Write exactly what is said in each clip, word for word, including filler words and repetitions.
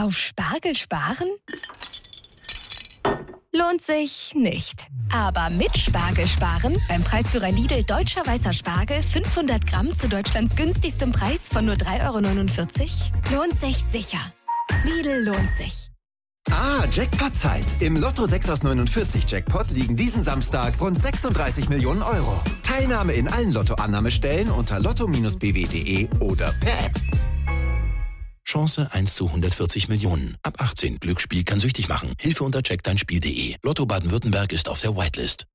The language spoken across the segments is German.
Auf Spargel sparen? Lohnt sich nicht. Aber mit Spargel sparen, beim Preisführer Lidl Deutscher Weißer Spargel, fünfhundert Gramm zu Deutschlands günstigstem Preis von nur drei Euro neunundvierzig, lohnt sich sicher. Lidl lohnt sich. Ah, Jackpot-Zeit. Im Lotto sechs aus neunundvierzig Jackpot liegen diesen Samstag rund sechsunddreißig Millionen Euro. Teilnahme in allen Lottoannahmestellen unter lotto Bindestrich b w punkt d e oder per App. Chance eins zu hundertvierzig Millionen. Ab achtzehn. Glücksspiel kann süchtig machen. Hilfe unter check dein Spiel punkt de. Lotto Baden-Württemberg ist auf der Whitelist.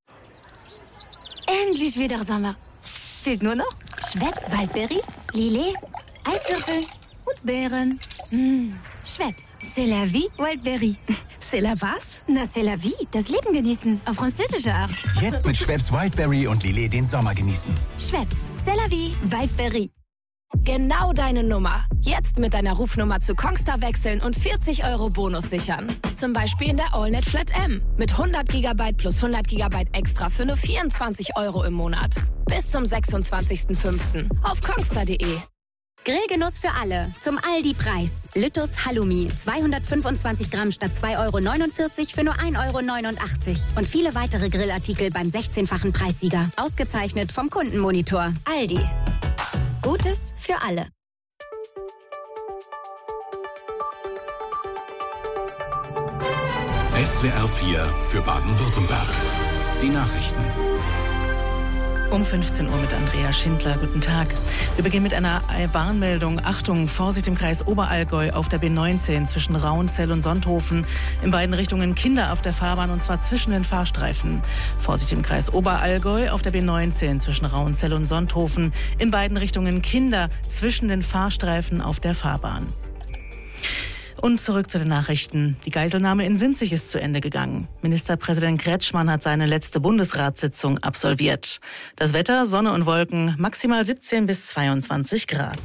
Endlich wieder Sommer. Fehlt nur noch Schweppes Waldberry, Lillet, Eiswürfel und Beeren. Mmh. Schweppes, c'est la vie, Wildberry. C'est la was? Na, c'est la vie, das Leben genießen. Auf französische Art. Jetzt mit Schweppes Wildberry und Lillet den Sommer genießen. Schweppes, c'est la vie, Wildberry. Genau deine Nummer. Jetzt mit deiner Rufnummer zu Kongstar wechseln und vierzig Euro Bonus sichern. Zum Beispiel in der AllNet Flat M. Mit hundert Gigabyte plus hundert Gigabyte extra für nur vierundzwanzig Euro im Monat. Bis zum sechsundzwanzigsten fünften auf kongstar punkt de. Grillgenuss für alle. Zum Aldi-Preis. Lüttus Halloumi. zweihundertfünfundzwanzig Gramm statt zwei Euro neunundvierzig für nur ein Euro neunundachtzig. Und viele weitere Grillartikel beim sechzehnfachen Preissieger. Ausgezeichnet vom Kundenmonitor. Aldi. Gutes für alle. S W R vier für Baden-Württemberg. Die Nachrichten. Um fünfzehn Uhr mit Andrea Schindler. Guten Tag. Wir beginnen mit einer Warnmeldung. Achtung, Vorsicht im Kreis Oberallgäu auf der B neunzehn zwischen Rauenzell und Sonthofen. In beiden Richtungen Kinder auf der Fahrbahn und zwar zwischen den Fahrstreifen. Vorsicht im Kreis Oberallgäu auf der B neunzehn zwischen Rauenzell und Sonthofen. In beiden Richtungen Kinder zwischen den Fahrstreifen auf der Fahrbahn. Und zurück zu den Nachrichten. Die Geiselnahme in Sinzig ist zu Ende gegangen. Ministerpräsident Kretschmann hat seine letzte Bundesratssitzung absolviert. Das Wetter, Sonne und Wolken, maximal siebzehn bis zweiundzwanzig Grad.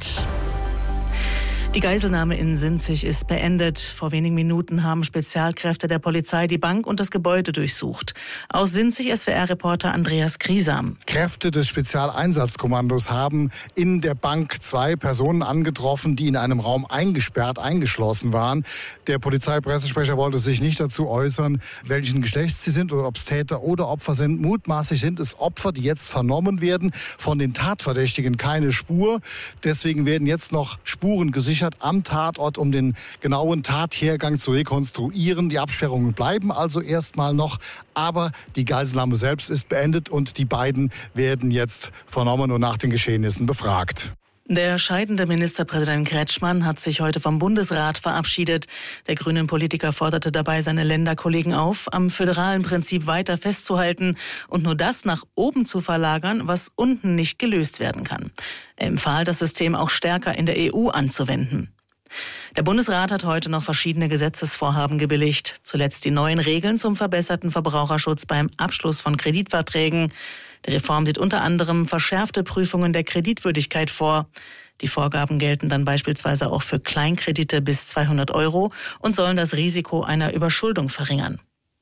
Die Geiselnahme in Sinzig ist beendet. Vor wenigen Minuten haben Spezialkräfte der Polizei die Bank und das Gebäude durchsucht. Aus Sinzig S W R-Reporter Andreas Kriesam. Kräfte des Spezialeinsatzkommandos haben in der Bank zwei Personen angetroffen, die in einem Raum eingesperrt, eingeschlossen waren. Der Polizeipressesprecher wollte sich nicht dazu äußern, welchen Geschlechts sie sind oder ob es Täter oder Opfer sind. Mutmaßlich sind es Opfer, die jetzt vernommen werden. Von den Tatverdächtigen keine Spur. Deswegen werden jetzt noch Spuren gesichert am Tatort, um den genauen Tathergang zu rekonstruieren. Die Absperrungen bleiben also erstmal noch, aber die Geiselnahme selbst ist beendet und die beiden werden jetzt vernommen und nach den Geschehnissen befragt. Der scheidende Ministerpräsident Kretschmann hat sich heute vom Bundesrat verabschiedet. Der grünen Politiker forderte dabei seine Länderkollegen auf, am föderalen Prinzip weiter festzuhalten und nur das nach oben zu verlagern, was unten nicht gelöst werden kann. Er empfahl, das System auch stärker in der E U anzuwenden. Der Bundesrat hat heute noch verschiedene Gesetzesvorhaben gebilligt. Zuletzt die neuen Regeln zum verbesserten Verbraucherschutz beim Abschluss von Kreditverträgen. Die Reform sieht unter anderem verschärfte Prüfungen der Kreditwürdigkeit vor. Die Vorgaben gelten dann beispielsweise auch für Kleinkredite bis zweihundert Euro und sollen das Risiko einer Überschuldung verringern.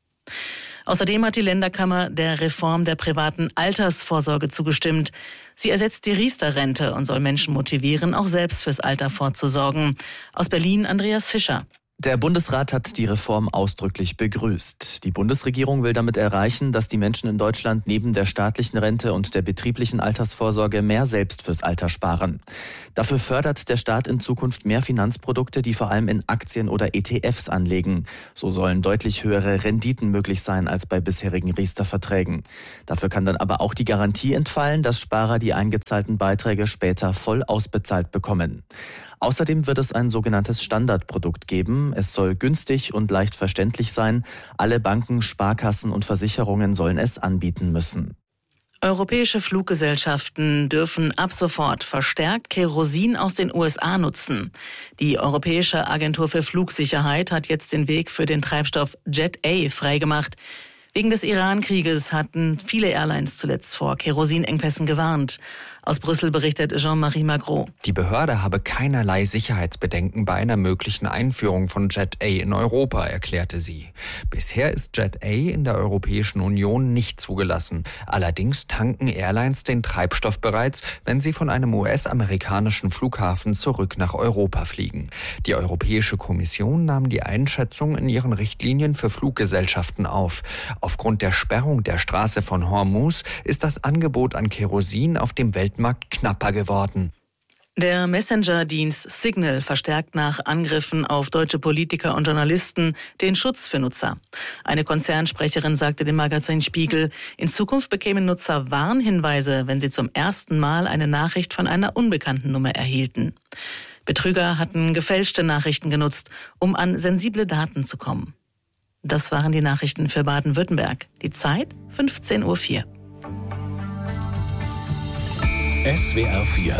Außerdem hat die Länderkammer der Reform der privaten Altersvorsorge zugestimmt. Sie ersetzt die Riester-Rente und soll Menschen motivieren, auch selbst fürs Alter vorzusorgen. Aus Berlin Andreas Fischer. Der Bundesrat hat die Reform ausdrücklich begrüßt. Die Bundesregierung will damit erreichen, dass die Menschen in Deutschland neben der staatlichen Rente und der betrieblichen Altersvorsorge mehr selbst fürs Alter sparen. Dafür fördert der Staat in Zukunft mehr Finanzprodukte, die vor allem in Aktien oder E T Fs anlegen. So sollen deutlich höhere Renditen möglich sein als bei bisherigen Riester-Verträgen. Dafür kann dann aber auch die Garantie entfallen, dass Sparer die eingezahlten Beiträge später voll ausbezahlt bekommen. Außerdem wird es ein sogenanntes Standardprodukt geben. Es soll günstig und leicht verständlich sein. Alle Banken, Sparkassen und Versicherungen sollen es anbieten müssen. Europäische Fluggesellschaften dürfen ab sofort verstärkt Kerosin aus den U S A nutzen. Die Europäische Agentur für Flugsicherheit hat jetzt den Weg für den Treibstoff Jet A freigemacht. Wegen des Iran-Krieges hatten viele Airlines zuletzt vor Kerosinengpässen gewarnt. Aus Brüssel berichtet Jean-Marie Magro. Die Behörde habe keinerlei Sicherheitsbedenken bei einer möglichen Einführung von Jet A in Europa, erklärte sie. Bisher ist Jet A in der Europäischen Union nicht zugelassen. Allerdings tanken Airlines den Treibstoff bereits, wenn sie von einem U S-amerikanischen Flughafen zurück nach Europa fliegen. Die Europäische Kommission nahm die Einschätzung in ihren Richtlinien für Fluggesellschaften auf. Aufgrund der Sperrung der Straße von Hormuz ist das Angebot an Kerosin auf dem Weltmarkt knapper geworden. Der Messenger-Dienst Signal verstärkt nach Angriffen auf deutsche Politiker und Journalisten den Schutz für Nutzer. Eine Konzernsprecherin sagte dem Magazin Spiegel, in Zukunft bekämen Nutzer Warnhinweise, wenn sie zum ersten Mal eine Nachricht von einer unbekannten Nummer erhielten. Betrüger hatten gefälschte Nachrichten genutzt, um an sensible Daten zu kommen. Das waren die Nachrichten für Baden-Württemberg. Die Zeit fünfzehn Uhr vier. S W R vier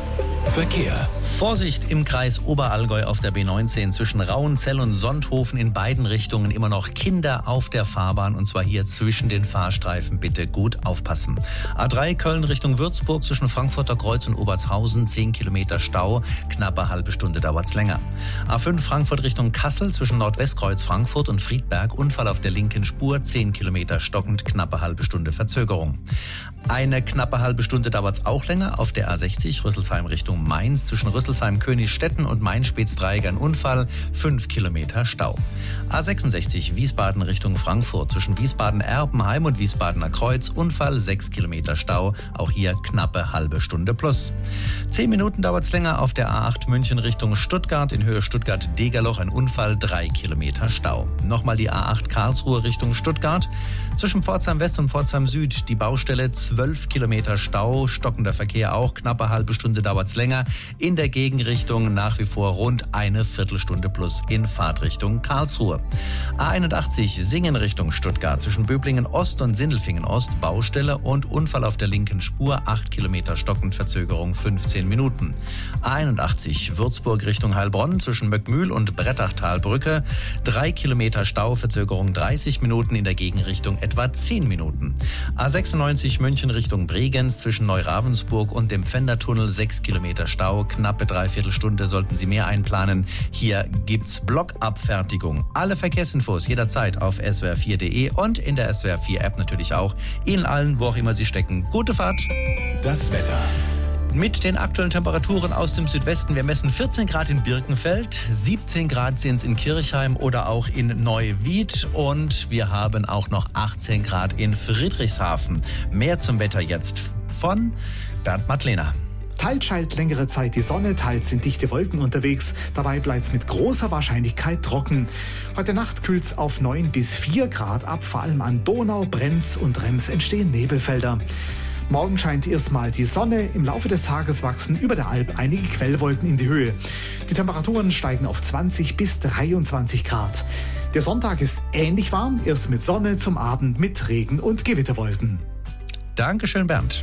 Verkehr. Vorsicht im Kreis Oberallgäu auf der B neunzehn zwischen Rauenzell und Sonthofen in beiden Richtungen immer noch Kinder auf der Fahrbahn und zwar hier zwischen den Fahrstreifen. Bitte gut aufpassen. A drei Köln Richtung Würzburg zwischen Frankfurter Kreuz und Obertshausen zehn Kilometer Stau, knappe halbe Stunde dauert's länger. A fünf Frankfurt Richtung Kassel zwischen Nordwestkreuz Frankfurt und Friedberg Unfall auf der linken Spur, zehn Kilometer stockend, knappe halbe Stunde Verzögerung. Eine knappe halbe Stunde dauert's auch länger auf der A sechzig Rüsselsheim Richtung Mainz zwischen Rüsselsheim Königstetten und Main-Spitz-Dreieck ein Unfall, fünf Kilometer Stau. A sechsundsechzig Wiesbaden Richtung Frankfurt zwischen Wiesbaden-Erpenheim und Wiesbadener Kreuz Unfall, sechs Kilometer Stau, auch hier knappe halbe Stunde plus. Zehn Minuten dauert's länger auf der A acht München Richtung Stuttgart in Höhe Stuttgart-Degerloch ein Unfall, drei Kilometer Stau. Nochmal die A acht Karlsruhe Richtung Stuttgart zwischen Pforzheim West und Pforzheim Süd die Baustelle, zwölf Kilometer Stau, stockender Verkehr auch, knappe halbe Stunde dauert's länger. In der Gegenrichtung nach wie vor rund eine Viertelstunde plus in Fahrtrichtung Karlsruhe. A einundachtzig Singen Richtung Stuttgart zwischen Böblingen Ost und Sindelfingen Ost Baustelle und Unfall auf der linken Spur, acht Kilometer stockend, Verzögerung fünfzehn Minuten. A einundachtzig Würzburg Richtung Heilbronn zwischen Möckmühl und Brettachtalbrücke, drei Kilometer Stau, Verzögerung dreißig Minuten, in der Gegenrichtung etwa zehn Minuten. A sechsundneunzig München Richtung Bregenz zwischen Neuravensburg und dem Pfändertunnel, sechs Kilometer Stau, knappe Dreiviertelstunde, sollten Sie mehr einplanen. Hier gibt's Blockabfertigung. Alle Verkehrsinfos jederzeit auf S W R vier Punkt de und in der S W R vier App natürlich auch. Ihnen allen, wo auch immer Sie stecken, gute Fahrt. Das Wetter. Mit den aktuellen Temperaturen aus dem Südwesten. Wir messen vierzehn Grad in Birkenfeld, siebzehn Grad sind es in Kirchheim oder auch in Neuwied und wir haben auch noch achtzehn Grad in Friedrichshafen. Mehr zum Wetter jetzt von Bernd Madlener. Teils scheint längere Zeit die Sonne, teils sind dichte Wolken unterwegs. Dabei bleibt es mit großer Wahrscheinlichkeit trocken. Heute Nacht kühlt es auf neun bis vier Grad ab. Vor allem an Donau, Brenz und Rems entstehen Nebelfelder. Morgen scheint erstmal die Sonne. Im Laufe des Tages wachsen über der Alp einige Quellwolken in die Höhe. Die Temperaturen steigen auf zwanzig bis dreiundzwanzig Grad. Der Sonntag ist ähnlich warm, erst mit Sonne, zum Abend mit Regen und Gewitterwolken. Dankeschön, Bernd.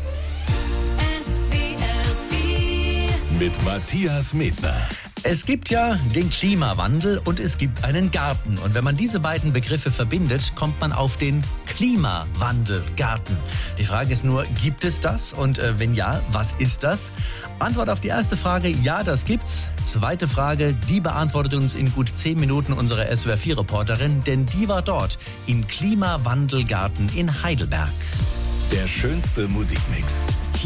Mit Matthias Medner. Es gibt ja den Klimawandel und es gibt einen Garten. Und wenn man diese beiden Begriffe verbindet, kommt man auf den Klimawandelgarten. Die Frage ist nur, gibt es das? Und äh, wenn ja, was ist das? Antwort auf die erste Frage, ja, das gibt's. Zweite Frage, die beantwortet uns in gut zehn Minuten unsere S W R vier Reporterin, denn die war dort im Klimawandelgarten in Heidelberg. Der schönste Musikmix.